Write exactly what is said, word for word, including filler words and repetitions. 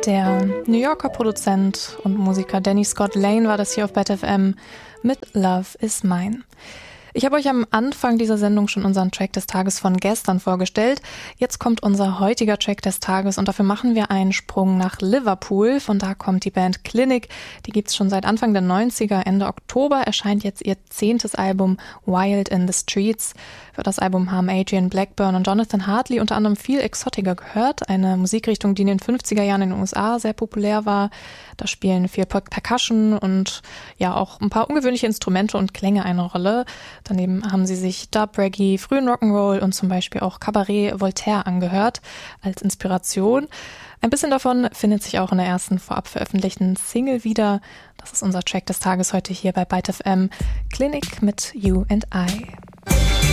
Der New Yorker Produzent und Musiker Danny Scott Lane war das hier auf Bad F M mit Love Is Mine. Ich habe euch am Anfang dieser Sendung schon unseren Track des Tages von gestern vorgestellt. Jetzt kommt unser heutiger Track des Tages und dafür machen wir einen Sprung nach Liverpool. Von da kommt die Band Clinic. Die gibt's schon seit Anfang der neunziger. Ende Oktober erscheint jetzt ihr zehntes Album Wild in the Streets. Für das Album haben Adrian Blackburn und Jonathan Hartley unter anderem viel Exotica gehört. Eine Musikrichtung, die in den fünfziger Jahren in den U S A sehr populär war. Da spielen viel Percussion und ja auch ein paar ungewöhnliche Instrumente und Klänge eine Rolle. Daneben haben sie sich Dub, Reggae, frühen Rock'n'Roll und zum Beispiel auch Cabaret Voltaire angehört als Inspiration. Ein bisschen davon findet sich auch in der ersten vorab veröffentlichten Single wieder. Das ist unser Track des Tages heute hier bei Byte F M. Clinic mit You and I.